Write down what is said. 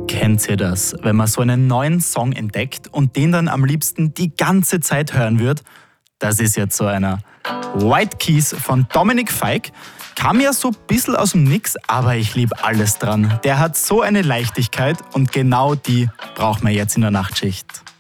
Kennt ihr das, wenn man so einen neuen Song entdeckt und den dann am liebsten die ganze Zeit hören wird? Das ist jetzt so einer. White Keys von Dominic Fike kam ja so ein bisschen aus dem Nix, aber ich liebe alles dran. Der hat so eine Leichtigkeit und genau die braucht man jetzt in der Nachtschicht.